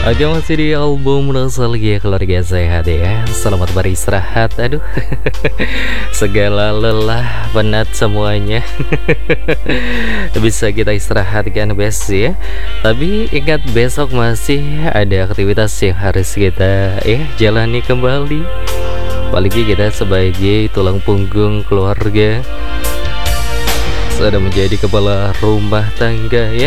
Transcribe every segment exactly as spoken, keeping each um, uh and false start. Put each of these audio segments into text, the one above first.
Oke, masih di album Nostalgia Keluarga Sehat ya. Selamat beristirahat. Aduh, segala lelah, penat semuanya bisa kita istirahatkan bes ya. Tapi ingat, besok masih ada aktivitas yang harus kita ya jalani kembali. Apalagi kita sebagai tulang punggung keluarga, sudah menjadi kepala rumah tangga ya.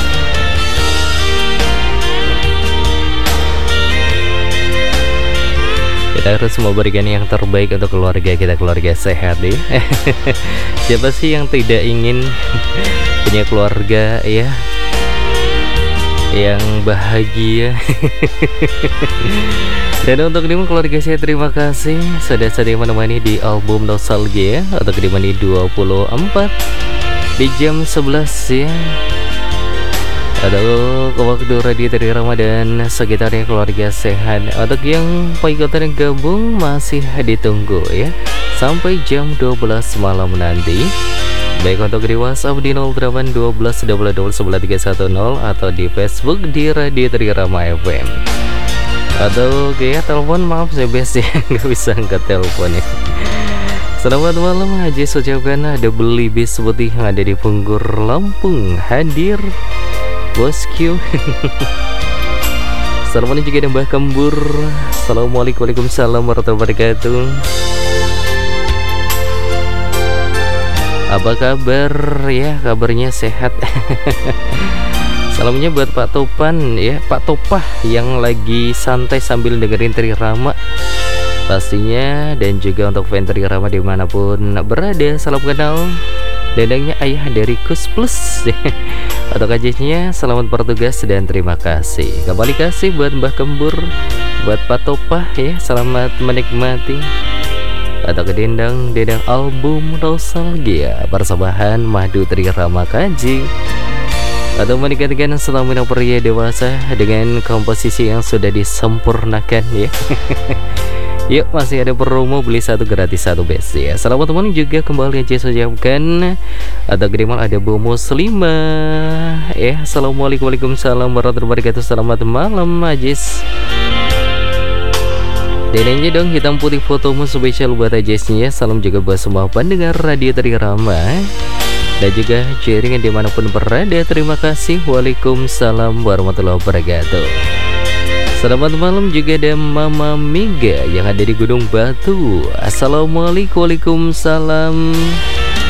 Kita harus memberikan yang terbaik untuk keluarga kita, keluarga sehat ya. Siapa sih yang tidak ingin punya keluarga ya yang bahagia? Dan untuk ini keluarga saya, terima kasih sudah sedia menemani di album Nostalgia untuk di dua puluh empat di jam sebelas ya. Aduh, ke waktu radio dari Ramadan sekitarnya keluarga sehat. Untuk yang pengikutan yang gabung masih ditunggu ya sampai jam dua belas malam nanti. Baik untuk di WhatsApp di nol delapan satu dua dua dua sembilan tiga satu nol atau di Facebook di Radio Trirama F M. Atau kayak telepon, maaf saya biasa nggak bisa angkat telepon ya. Selamat malam, Haji ucapkan ada beli bis putih yang ada di Punggur Lampung hadir. Bosku. Assalamualaikum juga ada Mbah Kembur. Assalamualaikum warahmatullahi wabarakatuh. Apa kabar ya? Kabarnya sehat. Salamnya buat Pak Topan ya, Pak Topah yang lagi santai sambil dengerin Trirama pastinya, dan juga untuk fan Trirama dimanapun berada, salam kenal. Dadangnya ayah dari Kus Plus. Untuk ajisnya selamat bertugas dan terima kasih. Kembali kasih buat Mbah Kembur, buat Pak Topah ya, selamat menikmati. Atau ke Dendang, Dendang album Nostalgia persembahan Madu Trirama Kaji. Atau menikmatikan selama pria dewasa dengan komposisi yang sudah disempurnakan ya. Yuk, masih ada promo beli satu gratis satu best ya. Selamat teman juga kembali aja saya ucapkan. Atau Grimal ada Bu Muslimah ya. Assalamualaikum warahmatullahi wabarakatuh. Selamat malam Ajis. Denenya dong hitam putih fotomu spesial buat Ajisnya. Salam juga buat semua pendengar Radio Trirama dan juga jaringan dimanapun berada. Terima kasih. Waalaikumsalam warahmatullahi wabarakatuh. Selamat malam juga ada Mama Mega yang ada di Gunung Batu. Assalamualaikum, waalaikumsalam.